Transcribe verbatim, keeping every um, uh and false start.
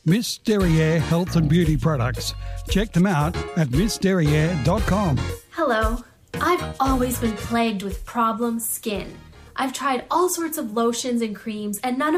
Miss Derriere Health and Beauty Products. Check them out at miss derriere dot com. Hello. I've always been plagued with problem skin. I've tried all sorts of lotions and creams, and none of